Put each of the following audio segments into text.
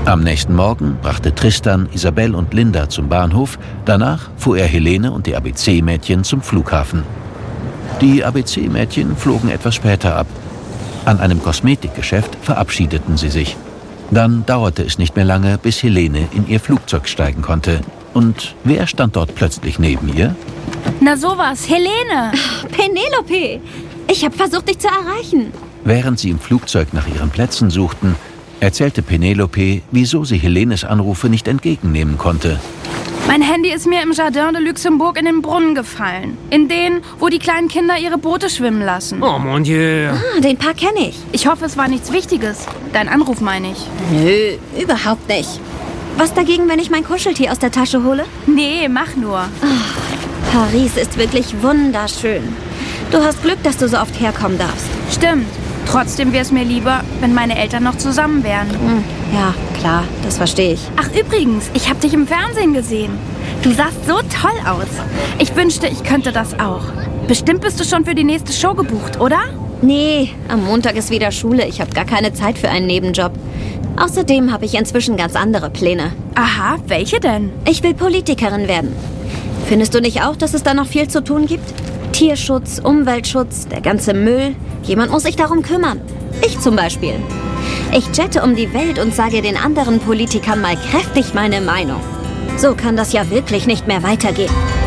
Am nächsten Morgen brachte Tristan Isabelle und Linda zum Bahnhof. Danach fuhr er Helene und die ABC-Mädchen zum Flughafen. Die ABC-Mädchen flogen etwas später ab. An einem Kosmetikgeschäft verabschiedeten sie sich. Dann dauerte es nicht mehr lange, bis Helene in ihr Flugzeug steigen konnte. Und wer stand dort plötzlich neben ihr? Na sowas, Helene! Penelope! Ich habe versucht, dich zu erreichen. Während sie im Flugzeug nach ihren Plätzen suchten, erzählte Penelope, wieso sie Helenes Anrufe nicht entgegennehmen konnte. Mein Handy ist mir im Jardin de Luxembourg in den Brunnen gefallen. In den, wo die kleinen Kinder ihre Boote schwimmen lassen. Oh mon Dieu. Den Park kenne ich. Ich hoffe, es war nichts Wichtiges. Dein Anruf meine ich. Nö, überhaupt nicht. Was dagegen, wenn ich mein Kuscheltier aus der Tasche hole? Nee, mach nur. Paris ist wirklich wunderschön. Du hast Glück, dass du so oft herkommen darfst. Stimmt. Trotzdem wäre es mir lieber, wenn meine Eltern noch zusammen wären. Ja, klar, das verstehe ich. Ach übrigens, ich habe dich im Fernsehen gesehen. Du sahst so toll aus. Ich wünschte, ich könnte das auch. Bestimmt bist du schon für die nächste Show gebucht, oder? Nee, am Montag ist wieder Schule. Ich habe gar keine Zeit für einen Nebenjob. Außerdem habe ich inzwischen ganz andere Pläne. Aha, welche denn? Ich will Politikerin werden. Findest du nicht auch, dass es da noch viel zu tun gibt? Tierschutz, Umweltschutz, der ganze Müll. Jemand muss sich darum kümmern. Ich zum Beispiel. Ich jette um die Welt und sage den anderen Politikern mal kräftig meine Meinung. So kann das ja wirklich nicht mehr weitergehen.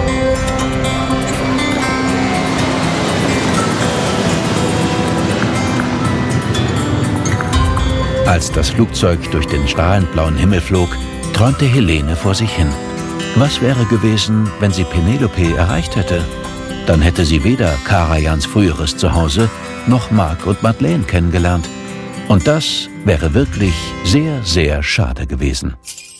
Als das Flugzeug durch den strahlend blauen Himmel flog, träumte Helene vor sich hin. Was wäre gewesen, wenn sie Penelope erreicht hätte? Dann hätte sie weder Karajans früheres Zuhause noch Marc und Madeleine kennengelernt. Und das wäre wirklich sehr, sehr schade gewesen.